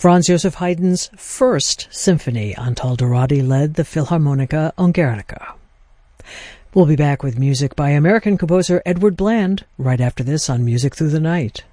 Franz Joseph Haydn's first symphony. Antal-Dorati led the Philharmonica Ungarische. We'll be back with music by American composer Edward Bland right after this on Music Through the Night.